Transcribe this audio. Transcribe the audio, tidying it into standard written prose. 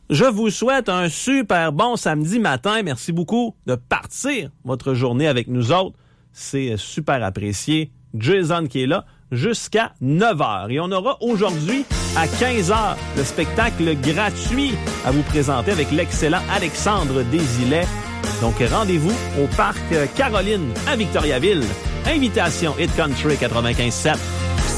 Je vous souhaite un super bon samedi matin. Merci beaucoup de partir votre journée avec nous autres. C'est super apprécié. Jason qui est là jusqu'à 9h. Et on aura aujourd'hui à 15h le spectacle gratuit à vous présenter avec l'excellent Alexandre Desilets. Donc rendez-vous au Parc Caroline à Victoriaville. Invitation Hit Country 95.7.